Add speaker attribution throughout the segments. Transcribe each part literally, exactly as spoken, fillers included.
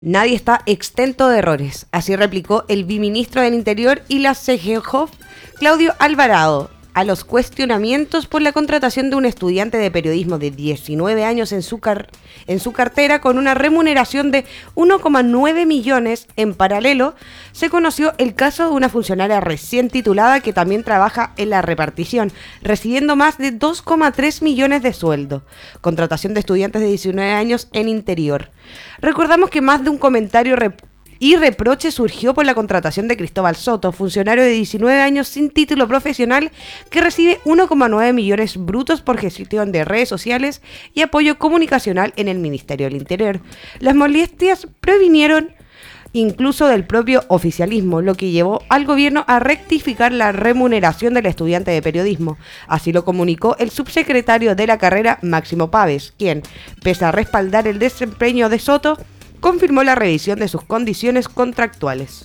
Speaker 1: Nadie está exento de errores, así replicó el viceministro del Interior y la C G J, Claudio Alvarado, a los cuestionamientos por la contratación de un estudiante de periodismo de diecinueve años en su, car- en su cartera con una remuneración de uno coma nueve millones. En paralelo, se conoció el caso de una funcionaria recién titulada que también trabaja en la repartición, recibiendo más de dos coma tres millones de sueldo. Contratación de estudiantes de diecinueve años en Interior. Recordamos que más de un comentario rep- y reproche surgió por la contratación de Cristóbal Soto, funcionario de diecinueve años sin título profesional que recibe uno coma nueve millones brutos por gestión de redes sociales y apoyo comunicacional en el Ministerio del Interior. Las molestias provinieron incluso del propio oficialismo, lo que llevó al gobierno a rectificar la remuneración del estudiante de periodismo. Así lo comunicó el subsecretario de la carrera, Máximo Pávez, quien, pese a respaldar el desempeño de Soto, confirmó la revisión de sus condiciones contractuales.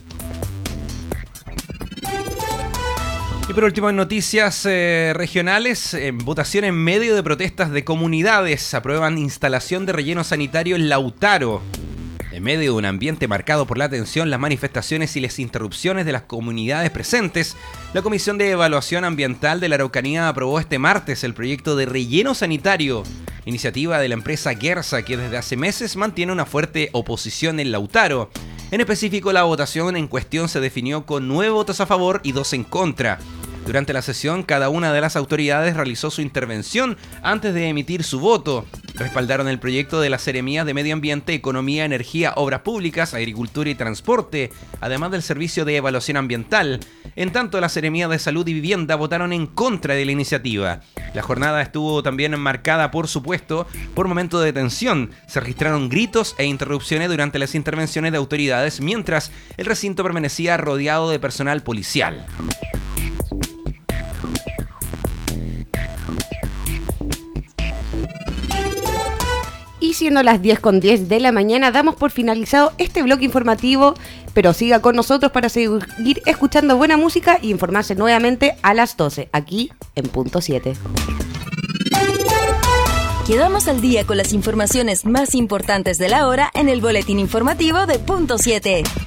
Speaker 2: Y por último, en noticias eh, regionales, en votación en medio de protestas de comunidades, aprueban instalación de relleno sanitario en Lautaro. En medio de un ambiente marcado por la tensión, las manifestaciones y las interrupciones de las comunidades presentes, la Comisión de Evaluación Ambiental de la Araucanía aprobó este martes el proyecto de relleno sanitario, iniciativa de la empresa Gersa, que desde hace meses mantiene una fuerte oposición en Lautaro. En específico, la votación en cuestión se definió con nueve votos a favor y dos en contra. Durante la sesión, cada una de las autoridades realizó su intervención antes de emitir su voto. Respaldaron el proyecto de las Seremías de Medio Ambiente, Economía, Energía, Obras Públicas, Agricultura y Transporte, además del Servicio de Evaluación Ambiental. En tanto, las Seremías de Salud y Vivienda votaron en contra de la iniciativa. La jornada estuvo también marcada, por supuesto, por momentos de tensión. Se registraron gritos e interrupciones durante las intervenciones de autoridades, mientras el recinto permanecía rodeado de personal policial.
Speaker 1: Y siendo las diez con diez de la mañana, damos por finalizado este bloque informativo, pero siga con nosotros para seguir escuchando buena música e informarse nuevamente a las doce, aquí en Punto siete.
Speaker 3: Quedamos al día con las informaciones más importantes de la hora en el boletín informativo de Punto siete.